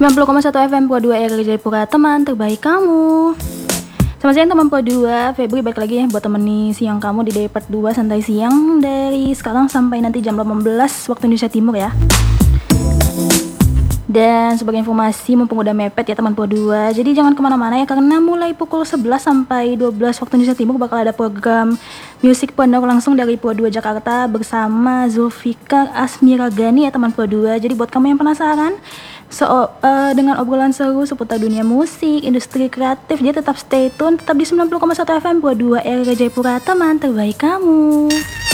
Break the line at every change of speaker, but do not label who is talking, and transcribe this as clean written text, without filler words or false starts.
90,1 FM Pro 2 RRI Jayapura, teman terbaik kamu. Selamat siang teman Pro 2, Febri balik lagi ya buat temani siang kamu di day part 2 santai siang dari sekarang sampai nanti jam 18 waktu Indonesia Timur ya. Dan sebagai informasi mumpung udah mepet ya teman Pro 2, jadi jangan kemana-mana ya karena mulai pukul 11 sampai 12 waktu Indonesia Timur bakal ada program Music Pondok langsung dari Pro 2 Jakarta bersama Zulfikar Asmiragani ya teman Pro 2. Jadi buat kamu yang penasaran dengan obrolan seru seputar dunia musik, industri kreatif, jadi tetap stay tune, tetap di 90,1 FM Pro 2 RRI Jayapura, teman terbaik kamu.